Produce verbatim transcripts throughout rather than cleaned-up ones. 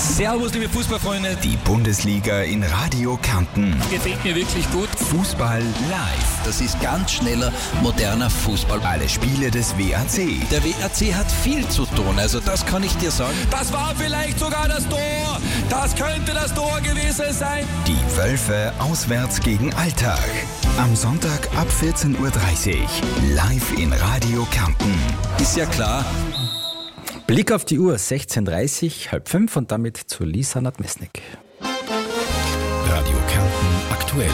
Servus, liebe Fußballfreunde. Die Bundesliga in Radio Kärnten. Gefällt mir wirklich gut. Fußball live. Das ist ganz schneller, moderner Fußball. Alle Spiele des W A C. Der W A C hat viel zu tun, also das kann ich dir sagen. Das war vielleicht sogar das Tor. Das könnte das Tor gewesen sein. Die Wölfe auswärts gegen Alltag. Am Sonntag ab vierzehn Uhr dreißig. Live in Radio Kärnten. Ist ja klar. Blick auf die Uhr, sechzehn Uhr dreißig, halb fünf und damit zu Lisa Nadmesnik. Radio Kärnten aktuell.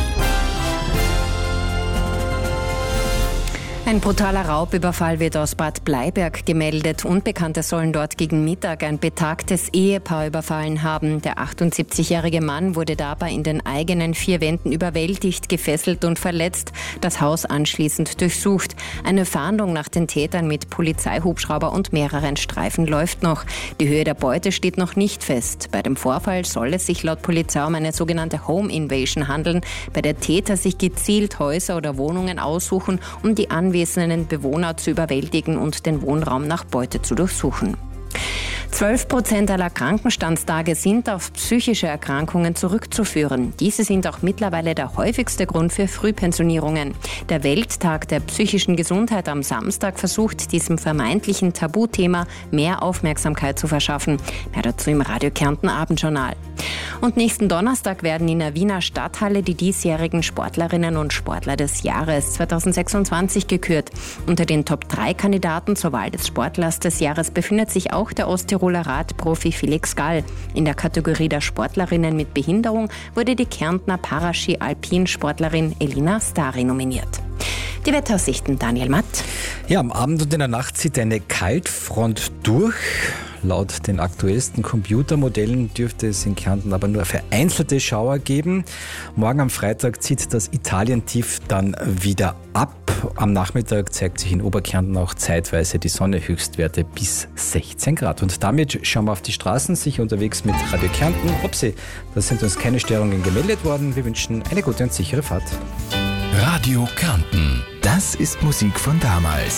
Ein brutaler Raubüberfall wird aus Bad Bleiberg gemeldet. Unbekannte sollen dort gegen Mittag ein betagtes Ehepaar überfallen haben. Der achtundsiebzigjährige Mann wurde dabei in den eigenen vier Wänden überwältigt, gefesselt und verletzt. Das Haus anschließend durchsucht. Eine Fahndung nach den Tätern mit Polizeihubschrauber und mehreren Streifen läuft noch. Die Höhe der Beute steht noch nicht fest. Bei dem Vorfall soll es sich laut Polizei um eine sogenannte Home Invasion handeln, bei der Täter sich gezielt Häuser oder Wohnungen aussuchen, um die anwesenden Bewohner zu überwältigen und den Wohnraum nach Beute zu durchsuchen. zwölf Prozent aller Krankenstandstage sind auf psychische Erkrankungen zurückzuführen. Diese sind auch mittlerweile der häufigste Grund für Frühpensionierungen. Der Welttag der psychischen Gesundheit am Samstag versucht, diesem vermeintlichen Tabuthema mehr Aufmerksamkeit zu verschaffen. Mehr dazu im Radio Kärnten Abendjournal. Und nächsten Donnerstag werden in der Wiener Stadthalle die diesjährigen Sportlerinnen und Sportler des Jahres zweitausendsechsundzwanzig gekürt. Unter den Top drei Kandidaten zur Wahl des Sportlers des Jahres befindet sich auch der Osttiroler Radprofi Felix Gall. In der Kategorie der Sportlerinnen mit Behinderung wurde die Kärntner Paraski-Alpin-Sportlerin Elina Stari nominiert. Die Wetteraussichten, Daniel Matt. Ja, am Abend und in der Nacht zieht eine Kaltfront durch. Laut den aktuellsten Computermodellen dürfte es in Kärnten aber nur vereinzelte Schauer geben. Morgen am Freitag zieht das Italientief dann wieder ab. Am Nachmittag zeigt sich in Oberkärnten auch zeitweise die Sonne, Höchstwerte bis sechzehn Grad. Und damit schauen wir auf die Straßen, sicher unterwegs mit Radio Kärnten. Upsi, da sind uns keine Störungen gemeldet worden. Wir wünschen eine gute und sichere Fahrt. Radio Kärnten. Das ist Musik von damals.